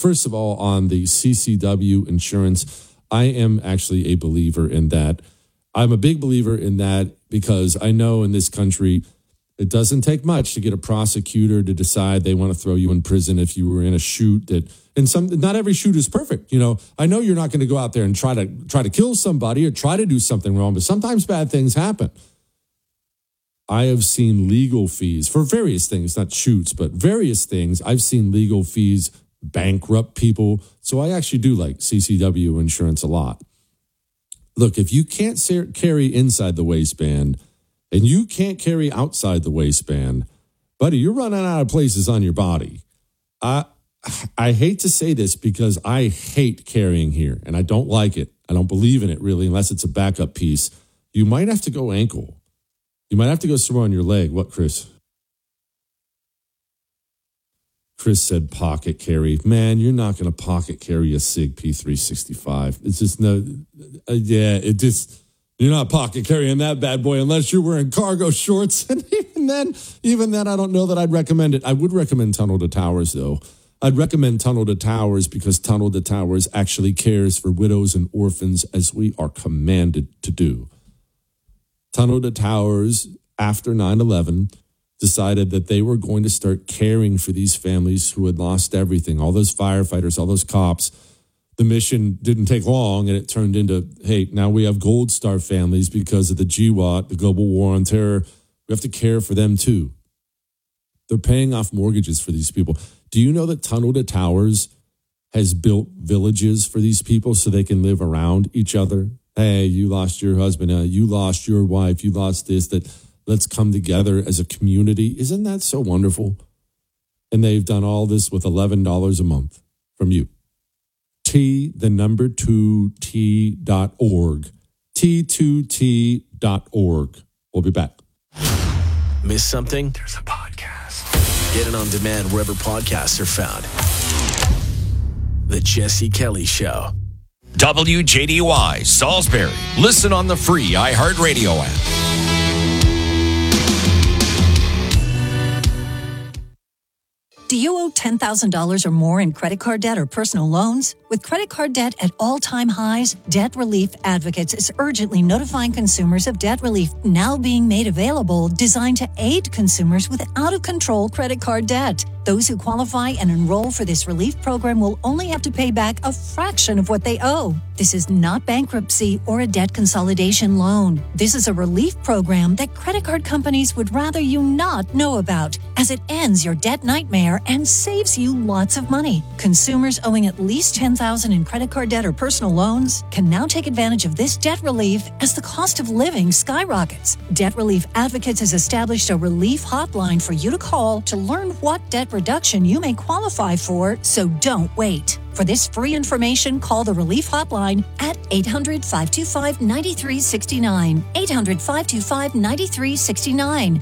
first of all, on the CCW insurance, I am actually a believer in that. I'm a big believer in that because I know in this country, it doesn't take much to get a prosecutor to decide they want to throw you in prison if you were in a shoot that, and not every shoot is perfect. You know, I know you're not going to go out there and try to kill somebody or try to do something wrong, but sometimes bad things happen. I have seen legal fees for various things, not shoots, but various things. I've seen legal fees bankrupt people. So I actually do like CCW insurance a lot. Look, if you can't carry inside the waistband and you can't carry outside the waistband, buddy, you're running out of places on your body. I hate to say this because I hate carrying here and I don't like it. I don't believe in it really unless it's a backup piece. You might have to go ankle. You might have to go somewhere on your leg. What, Chris? Chris said pocket carry. Man, you're not going to pocket carry a SIG P365. It's just you're not pocket carrying that bad boy unless you're wearing cargo shorts. And even then, I don't know that I'd recommend it. I would recommend Tunnel to Towers, though. I'd recommend Tunnel to Towers because Tunnel to Towers actually cares for widows and orphans as we are commanded to do. Tunnel to Towers, after 9/11, decided that they were going to start caring for these families who had lost everything, all those firefighters, all those cops. The mission didn't take long, and it turned into, hey, now we have Gold Star families because of the GWOT, the Global War on Terror. We have to care for them, too. They're paying off mortgages for these people. Do you know that Tunnel to Towers has built villages for these people so they can live around each other? Hey, you lost your husband, you lost your wife, you lost this, that let's come together as a community. Isn't that so wonderful? And they've done all this with $11 a month from you. T2T.org. T2T.org. We'll be back. Miss something? There's a podcast. Get it on demand wherever podcasts are found. The Jesse Kelly Show. WJDY, Salisbury. Listen on the free iHeartRadio app. Do you owe $10,000 or more in credit card debt or personal loans? With credit card debt at all-time highs, Debt Relief Advocates is urgently notifying consumers of debt relief now being made available, designed to aid consumers with out-of-control credit card debt. Those who qualify and enroll for this relief program will only have to pay back a fraction of what they owe. This is not bankruptcy or a debt consolidation loan. This is a relief program that credit card companies would rather you not know about, as it ends your debt nightmare and saves you lots of money. Consumers owing at least $10,000 in credit card debt or personal loans can now take advantage of this debt relief as the cost of living skyrockets. Debt Relief Advocates has established a relief hotline for you to call to learn what debt reduction you may qualify for, so don't wait. For this free information, call the Relief Hotline at 800-525-9369. 800-525-9369.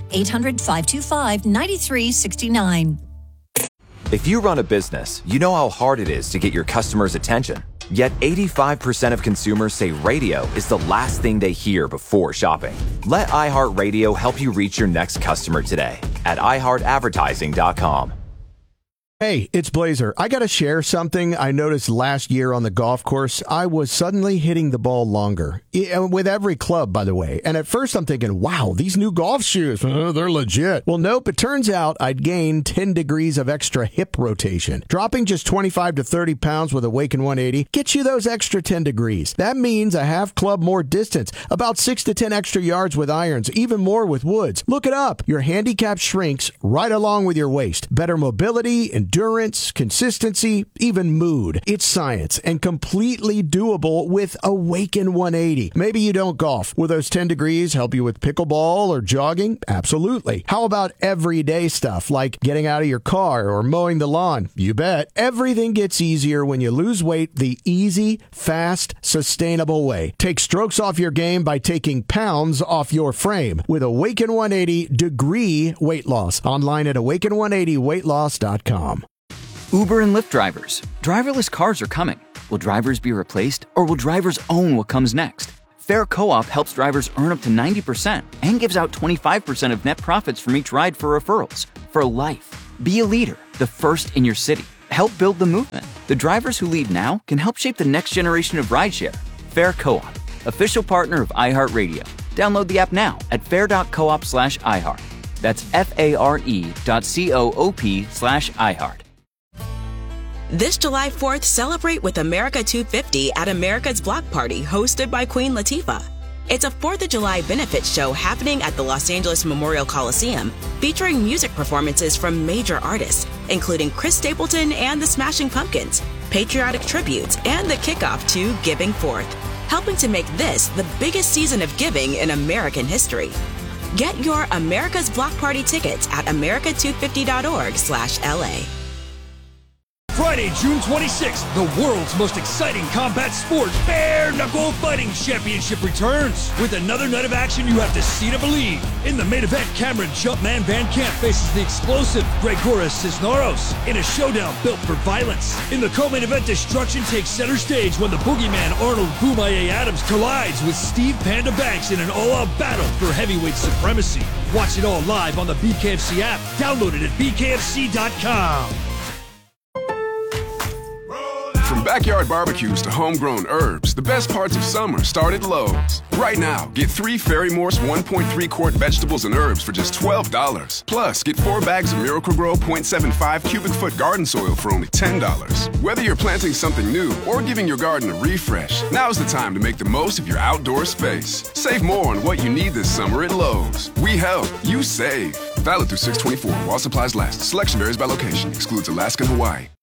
800-525-9369. If you run a business, you know how hard it is to get your customers' attention. Yet 85% of consumers say radio is the last thing they hear before shopping. Let iHeartRadio help you reach your next customer today at iHeartAdvertising.com. Hey, it's Blazer. I got to share something I noticed last year on the golf course. I was suddenly hitting the ball longer, with every club, by the way. And at first I'm thinking, wow, these new golf shoes, they're legit. Well, nope, it turns out I'd gained 10 degrees of extra hip rotation. Dropping just 25 to 30 pounds with Awaken 180 gets you those extra 10 degrees. That means a half club more distance, about 6 to 10 extra yards with irons, even more with woods. Look it up. Your handicap shrinks right along with your waist. Better mobility, endurance, consistency, even mood. It's science and completely doable with Awaken 180. Maybe you don't golf. Will those 10 degrees help you with pickleball or jogging? Absolutely. How about everyday stuff like getting out of your car or mowing the lawn? You bet. Everything gets easier when you lose weight the easy, fast, sustainable way. Take strokes off your game by taking pounds off your frame with Awaken 180 Degree Weight Loss. Online at awaken180weightloss.com. Uber and Lyft drivers. Driverless cars are coming. Will drivers be replaced, or will drivers own what comes next? Fair Co-op helps drivers earn up to 90% and gives out 25% of net profits from each ride for referrals. For life. Be a leader, the first in your city. help build the movement. The drivers who lead now can help shape the next generation of rideshare. Fair Co-op, official partner of iHeartRadio. Download the app now at fair.coop/iHeart. That's FARE.coop/iHeart. This July 4th, celebrate with America 250 at America's Block Party, hosted by Queen Latifah. It's a 4th of July benefit show happening at the Los Angeles Memorial Coliseum, featuring music performances from major artists, including Chris Stapleton and the Smashing Pumpkins, patriotic tributes, and the kickoff to Giving Forth, helping to make this the biggest season of giving in American history. Get your America's Block Party tickets at america250.org/LA. Friday, June 26th, the world's most exciting combat sport, Bare Knuckle Fighting Championship returns. With another night of action you have to see to believe. In the main event, Cameron Jumpman Van Camp faces the explosive Gregoras Cisneros in a showdown built for violence. In the co-main event, destruction takes center stage when the boogeyman Arnold Boomaye Adams collides with Steve Panda Banks in an all-out battle for heavyweight supremacy. Watch it all live on the BKFC app. Download it at bkfc.com. From backyard barbecues to homegrown herbs, the best parts of summer start at Lowe's. Right now, get 3 Ferry Morse 1.3 quart vegetables and herbs for just $12. Plus, get 4 bags of Miracle-Gro 0.75 cubic foot garden soil for only $10. Whether you're planting something new or giving your garden a refresh, now's the time to make the most of your outdoor space. Save more on what you need this summer at Lowe's. We help, you save. Valid through 6/24 while supplies last. Selection varies by location. Excludes Alaska and Hawaii.